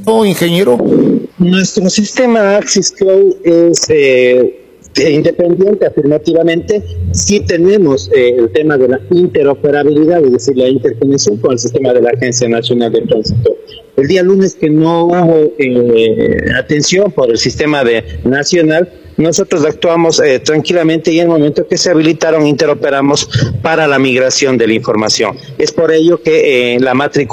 esto, ingeniero? Nuestro sistema Axis Cloud es independiente, afirmativamente. Sí tenemos el tema de la interoperabilidad, es decir, la interconexión con el sistema de la Agencia Nacional de Tránsito. El día lunes que no hubo atención por el sistema nacional, nosotros actuamos tranquilamente y en el momento que se habilitaron interoperamos para la migración de la información. Es por ello que la matrícula